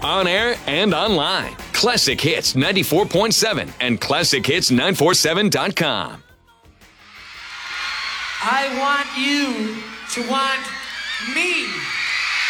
on air and online. Classic Hits 94.7 and ClassicHits947.com. I want you to want me.